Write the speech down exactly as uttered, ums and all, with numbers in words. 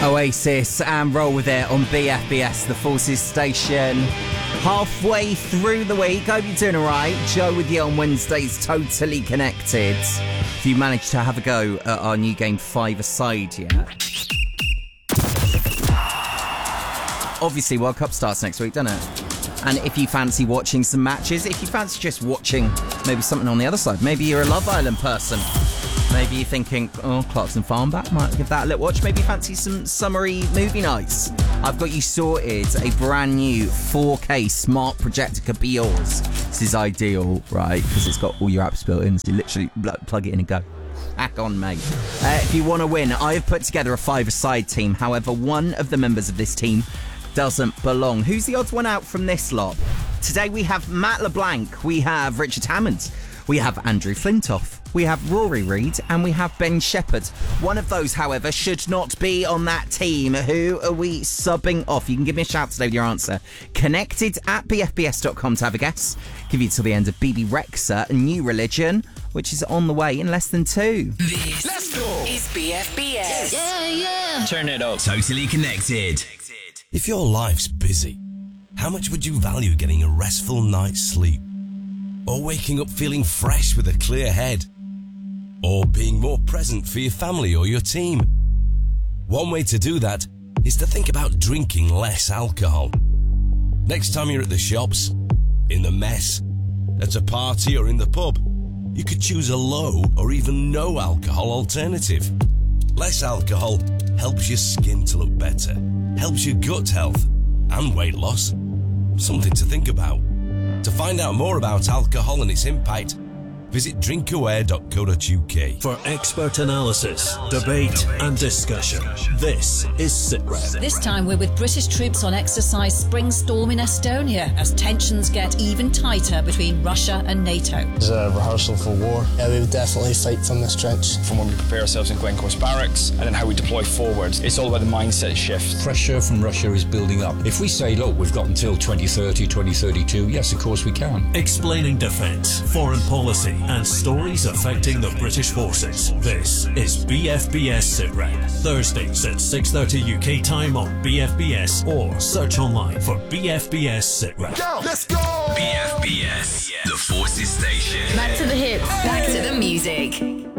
Oasis and Roll With It on B F B S, the Forces station. Halfway through the week, hope you're doing alright. Joe with you on Wednesday's Totally Connected. If you managed to have a go at our new game Five-A-Side yet. Obviously, World Cup starts next week, doesn't it? And if you fancy watching some matches, if you fancy just watching maybe something on the other side, maybe you're a Love Island person. Maybe you're thinking, oh, Clarkson Farmback, might give that a little watch. Maybe you fancy some summery movie nights. I've got you sorted. A brand new four K smart projector could be yours. This is ideal, right? Because it's got all your apps built in. So you literally plug it in and go. Hack on, mate. Uh, if you want to win, I have put together a five-a-side team. However, one of the members of this team doesn't belong. Who's the odds one out from this lot? Today we have Matt LeBlanc. We have Richard Hammond. We have Andrew Flintoff, we have Rory Reid, and we have Ben Shepherd. One of those, however, should not be on that team. Who are we subbing off? You can give me a shout today with your answer. Connected at b f b s dot com to have a guess. Give you till the end of B B Rexha, a new religion, which is on the way in less than two. This Let's go. is B F B S. Yeah, yeah. Turn it up. Totally Connected. If your life's busy, how much would you value getting a restful night's sleep? Or waking up feeling fresh with a clear head? Or being more present for your family or your team? One way to do that is to think about drinking less alcohol. Next time you're at the shops, in the mess, at a party or in the pub, you could choose a low or even no alcohol alternative. Less alcohol helps your skin to look better, helps your gut health and weight loss. Something to think about. To find out more about alcohol and its impact, visit drink aware dot co dot u k. For expert analysis, debate and discussion, this is SitRep. This time we're with British troops on exercise Spring Storm in Estonia as tensions get even tighter between Russia and NATO. It's a rehearsal for war. Yeah, we would definitely fight from this trench. From when we prepare ourselves in Glencorse barracks and then how we deploy forward. It's all about the mindset shift. Pressure from Russia is building up. If we say, look, we've got until twenty thirty, twenty thirty-two, yes, of course we can. Explaining defence, foreign policy and stories affecting the British forces. This is B F B S SitRep. Thursdays at six thirty U K time on B F B S or search online for B F B S SitRep. Go, let's go. B F B S, the Forces station. Back to the hits. Back to the music.